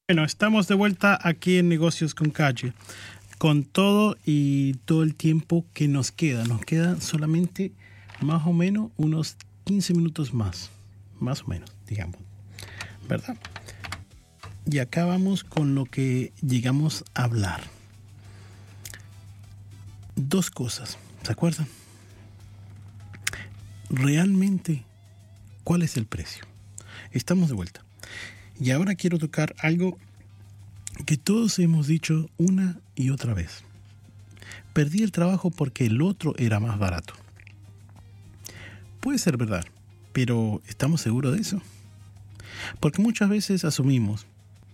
Bueno, estamos de vuelta aquí en Negocios con Calle, con todo y todo el tiempo que nos queda. Nos queda solamente más o menos unos 15 minutos más o menos, digamos, ¿verdad? Y acá vamos con lo que llegamos a hablar. Dos cosas, ¿se acuerdan? Realmente, ¿cuál es el precio? Estamos de vuelta. Y ahora quiero tocar algo que todos hemos dicho una y otra vez. Perdí el trabajo porque el otro era más barato. Puede ser verdad, pero ¿estamos seguros de eso? Porque muchas veces asumimos,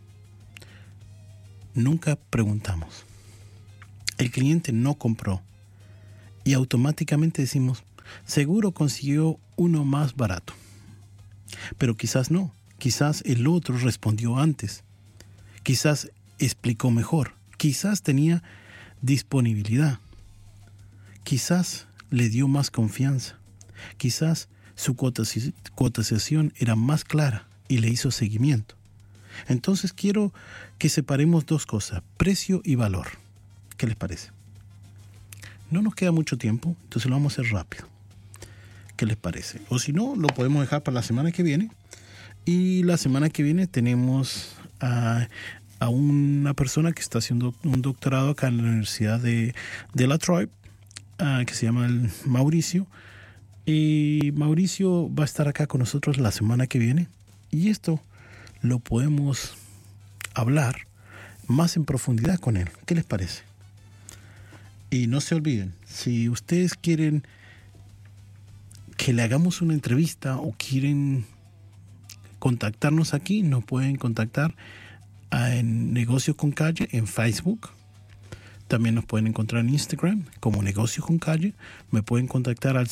nunca preguntamos. El cliente no compró y automáticamente decimos, seguro consiguió uno más barato. Pero quizás no. Quizás el otro respondió antes. Quizás explicó mejor. Quizás tenía disponibilidad. Quizás le dio más confianza. Quizás su cotización era más clara y le hizo seguimiento. Entonces quiero que separemos dos cosas, precio y valor. ¿Qué les parece? No nos queda mucho tiempo, entonces lo vamos a hacer rápido. ¿Qué les parece? O si no, lo podemos dejar para la semana que viene. Y la semana que viene tenemos a una persona que está haciendo un doctorado acá en la Universidad de La Trobe, que se llama Mauricio. Y Mauricio va a estar acá con nosotros la semana que viene. Y esto lo podemos hablar más en profundidad con él. ¿Qué les parece? Y no se olviden, si ustedes quieren que le hagamos una entrevista o quieren contactarnos aquí, nos pueden contactar en Negocios con Calle en Facebook. También nos pueden encontrar en Instagram como Negocios con Calle. Me pueden contactar al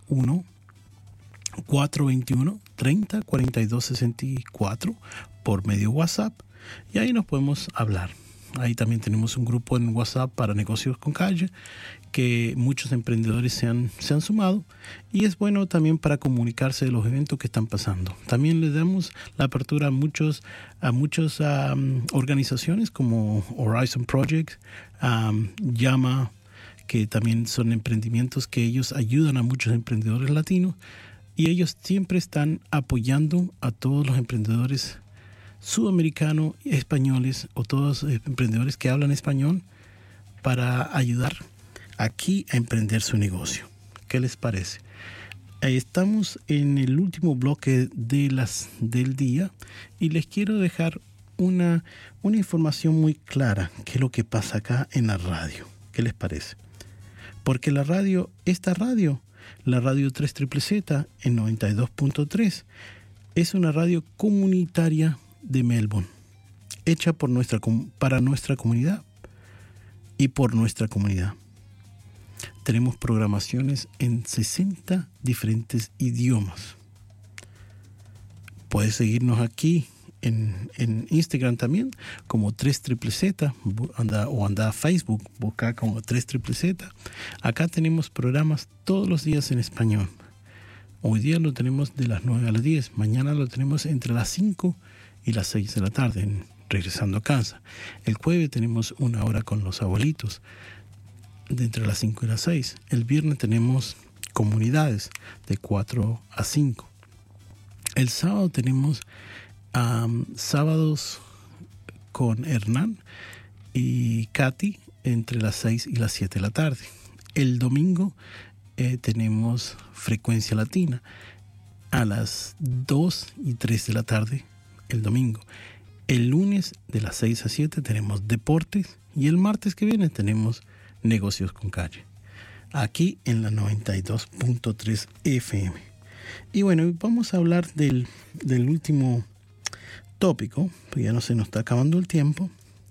61-421-30-42-64 por medio WhatsApp y ahí nos podemos hablar. Ahí también tenemos un grupo en WhatsApp para Negocios con Calle que muchos emprendedores se han sumado y es bueno también para comunicarse de los eventos que están pasando. También les damos la apertura a muchas organizaciones como Horizon Project, Llama, que también son emprendimientos que ellos ayudan a muchos emprendedores latinos y ellos siempre están apoyando a todos los emprendedores sudamericanos, españoles o todos los emprendedores que hablan español para ayudar aquí a emprender su negocio. ¿Qué les parece? Estamos en el último bloque del día y les quiero dejar una información muy clara, que es lo que pasa acá en la radio. ¿Qué les parece? Porque la radio 3ZZZ en 92.3, es una radio comunitaria de Melbourne, hecha para nuestra comunidad y por nuestra comunidad. Tenemos programaciones en 60 diferentes idiomas. Puedes seguirnos aquí en Instagram también como 3ZZZ, anda a Facebook, busca como 3ZZZ. Acá tenemos programas todos los días en español. Hoy día lo tenemos de las 9 a las 10. Mañana lo tenemos entre las 5 y las 6 de la tarde, regresando a casa. El jueves tenemos una hora con los abuelitos, de entre las 5 y las 6. El viernes tenemos comunidades de 4 a 5. El sábado tenemos sábados con Hernán y Katy entre las 6 y las 7 de la tarde. El domingo tenemos Frecuencia Latina a las 2 y 3 de la tarde el domingo. El lunes de las 6 a 7 tenemos Deportes y el martes que viene tenemos Negocios con Calle, aquí en la 92.3 FM. Y bueno, vamos a hablar del último tópico, pues ya no se nos está acabando el tiempo.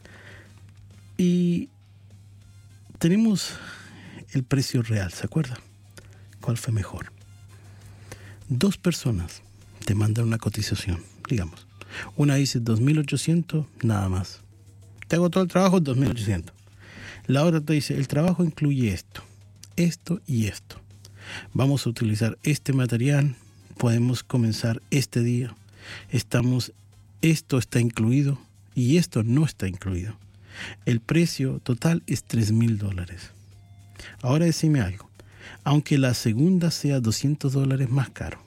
Y tenemos el precio real, ¿se acuerda? ¿Cuál fue mejor? Dos personas te mandan una cotización, digamos. Una dice 2.800, nada más. Te hago todo el trabajo, 2.800. La otra te dice, el trabajo incluye esto, esto y esto. Vamos a utilizar este material, podemos comenzar este día. Esto está incluido y esto no está incluido. El precio total es $3,000. Ahora decime algo. Aunque la segunda sea $200 más caro,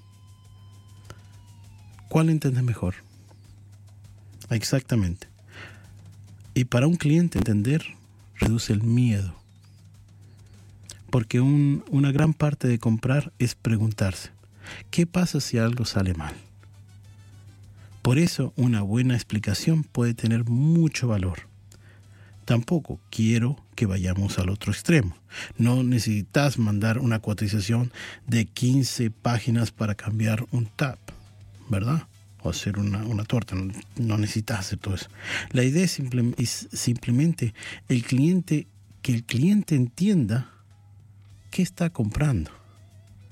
¿cuál entiendes mejor? Exactamente. Y para un cliente entender reduce el miedo. Porque una gran parte de comprar es preguntarse, ¿qué pasa si algo sale mal? Por eso una buena explicación puede tener mucho valor. Tampoco quiero que vayamos al otro extremo. No necesitas mandar una cotización de 15 páginas para cambiar un tap, ¿verdad? O hacer una torta. No necesitas hacer todo eso. La idea es simplemente que el cliente entienda qué está comprando.